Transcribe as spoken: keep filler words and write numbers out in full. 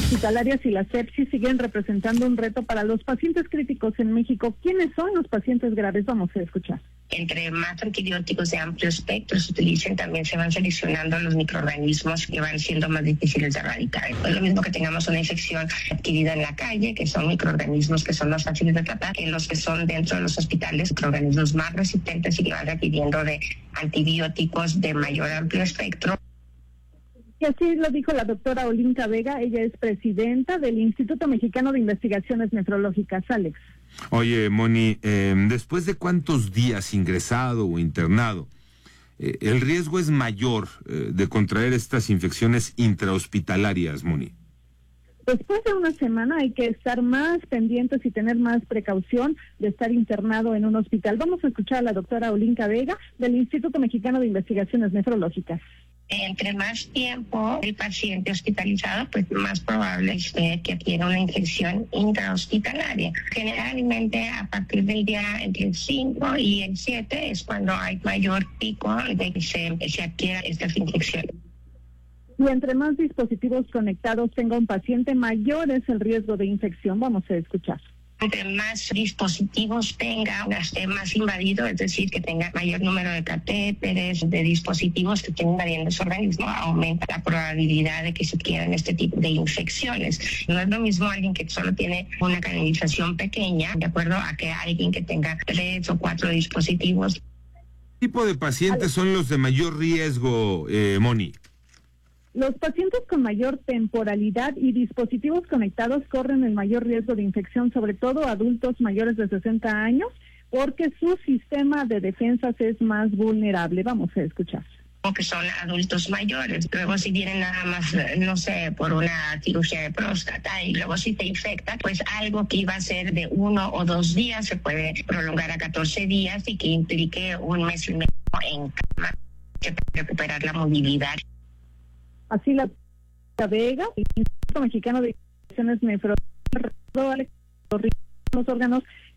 hospitalarias y la sepsis siguen representando un reto para los pacientes críticos en México. ¿Quiénes son los pacientes graves? Vamos a escuchar. Entre más antibióticos de amplio espectro se utilicen, también se van seleccionando los microorganismos que van siendo más difíciles de erradicar. No es lo mismo que tengamos una infección adquirida en la calle, que son microorganismos que son más fáciles de tratar, que los que son dentro de los hospitales, microorganismos más resistentes y que van requiriendo de antibióticos de mayor amplio espectro. Y así lo dijo la doctora Olinka Vega. Ella es presidenta del Instituto Mexicano de Investigaciones Nefrológicas. Alex. Oye, Moni, eh, ¿después de cuántos días ingresado o internado, eh, el riesgo es mayor eh, de contraer estas infecciones intrahospitalarias, Moni? Después de una semana hay que estar más pendientes y tener más precaución de estar internado en un hospital. Vamos a escuchar a la doctora Olinka Vega del Instituto Mexicano de Investigaciones Nefrológicas. Entre más tiempo el paciente hospitalizado, pues más probable es que adquiera una infección intrahospitalaria. Generalmente a partir del día entre el cinco y el siete es cuando hay mayor pico de que se, se adquiera estas infecciones. Y entre más dispositivos conectados tenga un paciente, mayor es el riesgo de infección. Vamos a escuchar. Entre más dispositivos tenga, esté más invadido, es decir, que tenga mayor número de catéteres, de dispositivos que estén invadiendo su organismo, aumenta la probabilidad de que se adquieran este tipo de infecciones. No es lo mismo alguien que solo tiene una canalización pequeña, de acuerdo a que alguien que tenga tres o cuatro dispositivos. ¿Qué tipo de pacientes son los de mayor riesgo, eh, Moni? Los pacientes con mayor temporalidad y dispositivos conectados corren el mayor riesgo de infección, sobre todo adultos mayores de sesenta años, porque su sistema de defensas es más vulnerable. Vamos a escuchar. O que son adultos mayores, luego si vienen nada más, no sé, por una cirugía de próstata y luego si te infecta, pues algo que iba a ser de uno o dos días se puede prolongar a catorce días y que implique un mes y medio en cama, que para recuperar la movilidad. Así la Vega, el Instituto Mexicano de Investigaciones Nefrológicas, los órganos